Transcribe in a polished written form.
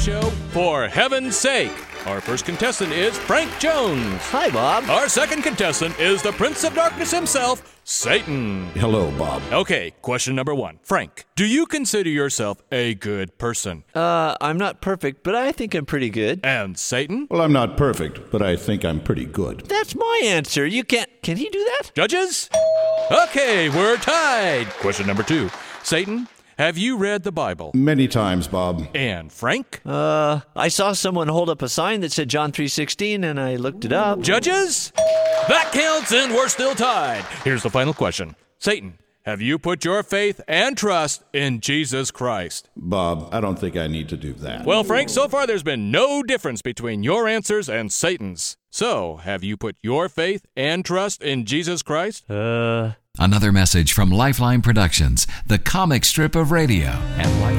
show, For Heaven's Sake. Our first contestant is Frank Jones. Hi, Bob. Our second contestant is the Prince of Darkness himself, Satan. Hello, Bob. Okay, question number 1. Frank, do you consider yourself a good person? I'm not perfect, but I think I'm pretty good. And Satan? Well, I'm not perfect, but I think I'm pretty good. That's my answer. You can't... Can he do that? Judges? Okay, we're tied. Question number 2. Satan, have you read the Bible? Many times, Bob. And Frank? I saw someone hold up a sign that said John 3:16, and I looked it up. Judges? That counts, and we're still tied. Here's the final question. Satan, have you put your faith and trust in Jesus Christ? Bob, I don't think I need to do that. Well, Frank, so far there's been no difference between your answers and Satan's. So, have you put your faith and trust in Jesus Christ? Another message from Lifeline Productions, the comic strip of radio, and